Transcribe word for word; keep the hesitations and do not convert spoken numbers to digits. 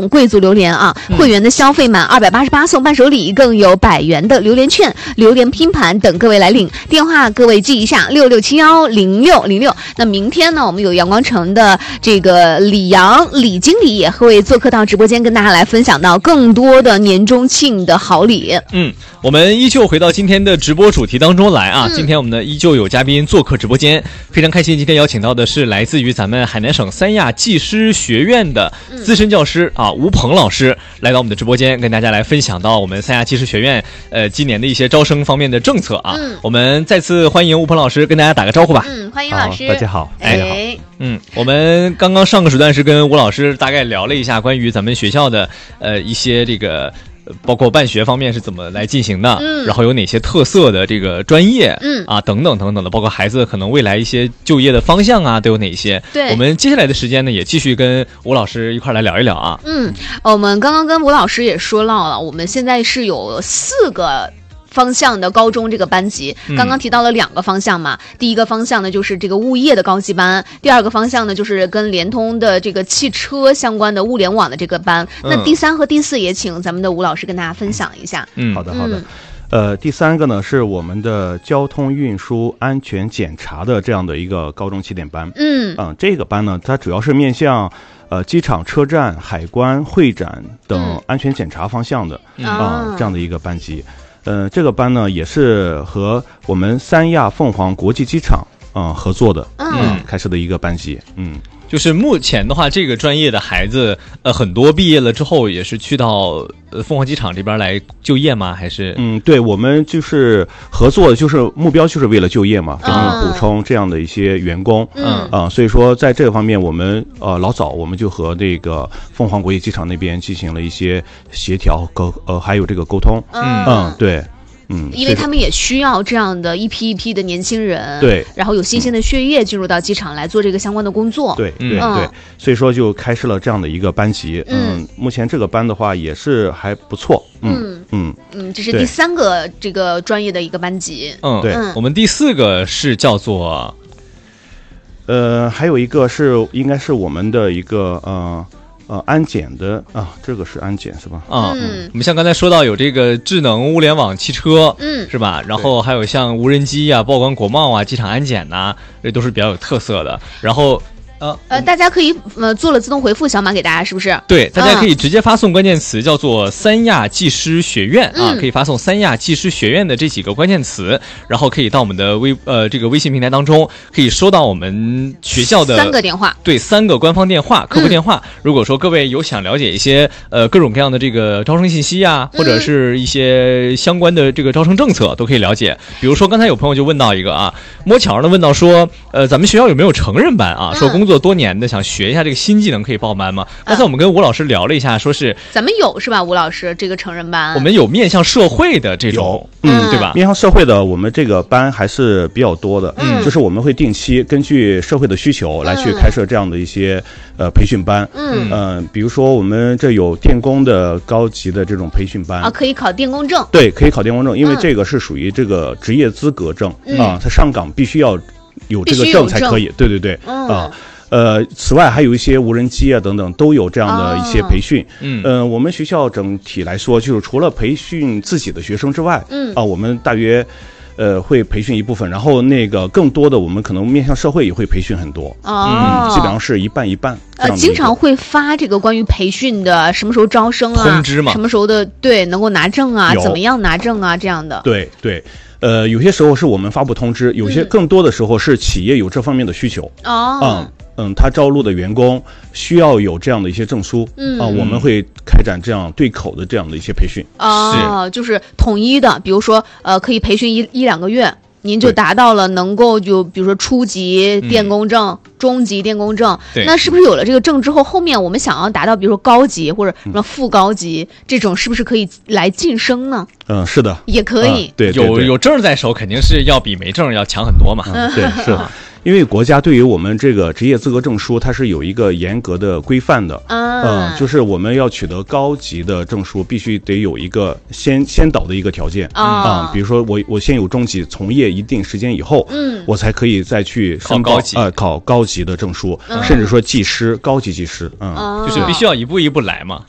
种贵族榴莲啊，会员的消费满二百八十八送伴手礼，更有百元的榴莲券、榴莲拼盘等各位来领。电话各位记一下六六七幺零六零六。那明天呢，我们有阳光城的这个李阳李经理也会做客到直播间，跟大家来分享到更多的年终庆的好礼。 嗯，我们依旧回到今天的直播主题当中来啊。嗯、今天我们呢依旧有嘉宾做客直播间，非常开心。今天邀请到的是来自于咱们海南省三亚技师学院的资深教师、嗯、啊吴鹏老师，来到我们的直播间，跟大家来分享到我们三亚技师学院呃今年的一些招生方面的政策啊。嗯、我们再次欢迎吴鹏老师跟大家打个招呼吧。 嗯，欢迎老师。 大家好，大家好。哎、 嗯，我们刚刚上个时段是跟吴老师大概聊了一下关于咱们学校的呃一些这个。包括办学方面是怎么来进行的，嗯，然后有哪些特色的这个专业，嗯啊等等等等的，包括孩子可能未来一些就业的方向啊都有哪些？对，我们接下来的时间呢也继续跟吴老师一块来聊一聊啊。 嗯，我们刚刚跟吴老师也说到了，我们现在是有四个方向的高中这个班级，刚刚提到了两个方向嘛、嗯、第一个方向呢就是这个物业的高级班，第二个方向呢就是跟联通的这个汽车相关的物联网的这个班、嗯、那第三和第四也请咱们的吴老师跟大家分享一下。 嗯，好的好的、嗯、呃，第三个呢是我们的交通运输安全检查的这样的一个高中起点班。嗯嗯，这个班呢它主要是面向呃，机场、车站、海关、会展等安全检查方向的啊、嗯呃、这样的一个班级。呃，这个班呢也是和我们三亚凤凰国际机场啊、呃、合作的，嗯、呃，开设的一个班级。嗯， 就是目前的话，这个专业的孩子，呃，很多毕业了之后也是去到呃凤凰机场这边来就业吗？还是？ 嗯，对，我们就是合作的，就是目标就是为了就业嘛，给他们补充这样的一些员工。嗯啊、呃，所以说在这个方面，我们呃老早我们就和这个凤凰国际机场那边进行了一些协调沟呃还有这个沟通。嗯嗯，对。嗯， 因为他们也需要这样的一批一批的年轻人， 对， 然后有新鲜的血液进入到机场来做这个相关的工作， 对对、嗯、对，所以说就开设了这样的一个班级。嗯，嗯目前这个班的话也是还不错。嗯嗯嗯，这是第三个这个专业的一个班级。 嗯，对，我们第四个是叫做， 呃，还有一个是应该是我们的一个呃。呃，安检的啊，这个是安检是吧？ 啊，嗯，我们像刚才说到有这个智能物联网汽车，嗯，是吧？然后还有像无人机啊、报关国贸啊、机场安检呐、啊，这都是比较有特色的。然后。 呃呃，大家可以呃做了自动回复小码给大家，是不是？ 对，大家可以直接发送关键词叫做三亚技师学院、嗯、啊，可以发送三亚技师学院的这几个关键词，然后可以到我们的微呃这个微信平台当中，可以收到我们学校的三个电话， 对，三个官方电话、客服电话。嗯、如果说各位有想了解一些呃各种各样的这个招生信息啊，或者是一些相关的这个招生政策，都可以了解。比如说刚才有朋友就问到一个啊，摸桥呢问到说，呃，咱们学校有没有成人班啊？说工作。做多年的想学一下这个新技能可以报班吗？刚才我们跟吴老师聊了一下，说是咱们有是吧？吴老师这个成人班， 我们有面向社会的这种，嗯，对吧？ 面向社会的，我们这个班还是比较多的，嗯，就是我们会定期根据社会的需求来去开设这样的一些呃培训班，嗯呃，比如说我们这有电工的高级的这种培训班啊，可以考电工证， 对，可以考电工证，因为这个是属于这个职业资格证、嗯、啊，他上岗必须要有这个证才可以，对对对，嗯、啊。呃，此外还有一些无人机啊等等都有这样的一些培训。哦、嗯，呃，我们学校整体来说，就是除了培训自己的学生之外，嗯啊，我们大约呃会培训一部分，然后那个更多的我们可能面向社会也会培训很多。哦，嗯，基本上是一半一半。 呃，经常会发这个关于培训的什么时候招生啊， 通知嘛， 什么时候的对能够拿证啊，怎么样拿证啊这样的。 对对。呃，有些时候是我们发布通知，有些更多的时候是企业有这方面的需求。哦，嗯嗯，他招录的员工需要有这样的一些证书，嗯啊，我们会开展这样对口的这样的一些培训。 哦，就是统一的，比如说呃，可以培训一一两个月。您就达到了能够就比如说初级电工证、嗯、中级电工证，那是不是有了这个证之后，后面我们想要达到比如说高级或者什么副高级、嗯、这种，是不是可以来晋升呢？ 嗯，是的， 也可以。 嗯、对, 对, 对， 有有证在手，肯定是要比没证要强很多嘛。 嗯、对，是。因为国家对于我们这个职业资格证书，它是有一个严格的规范的，嗯、呃，就是我们要取得高级的证书，必须得有一个先先导的一个条件啊、哦呃，比如说我我先有中级，从业一定时间以后，嗯，我才可以再去升高级， 呃，考高级的证书，嗯、甚至说技师、高级技师，嗯， 哦、就是必须要一步一步来嘛。